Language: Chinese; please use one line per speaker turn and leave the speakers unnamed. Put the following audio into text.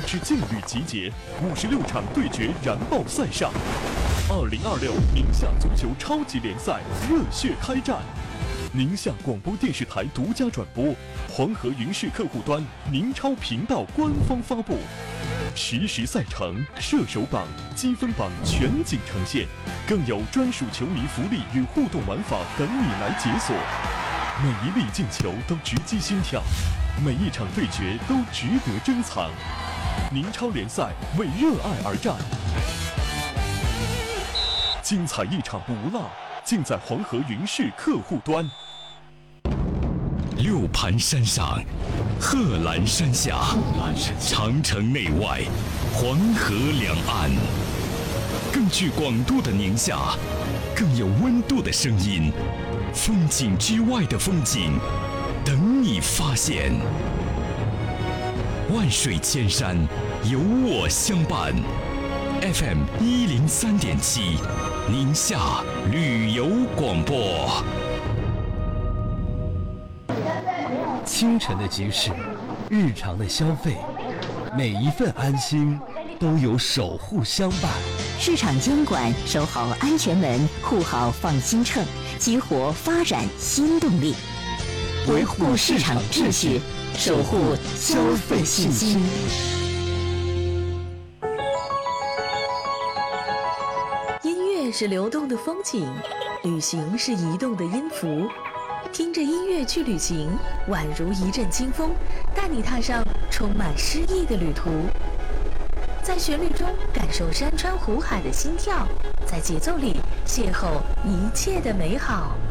之劲旅集结，56场对决燃爆赛上，2026宁夏足球超级联赛热血开战。宁夏广播电视台独家转播，黄河云视客户端、宁超频道官方发布，实时赛程、射手榜、积分榜全景呈现，更有专属球迷福利与互动玩法等你来解锁。每一粒进球都直击心跳，每一场对决都值得珍藏。宁超联赛为热爱而战，精彩一场不落，尽在黄河云视客户端。
六盘山上，贺兰山下，长城内外，黄河两岸，更具广度的宁夏，更有温度的声音，风景之外的风景，等你发现。万水千山，有我相伴。FM 103.7，宁夏旅游广播。
清晨的集市，日常的消费，每一份安心都有守护相伴。
市场监管，守好安全门，护好放心秤，激活发展新动力，维护市场秩序，守护消费信心。
音乐是流动的风景，旅行是移动的音符。听着音乐去旅行，宛如一阵清风，带你踏上充满诗意的旅途。在旋律中感受山川湖海的心跳，在节奏里邂逅一切的美好。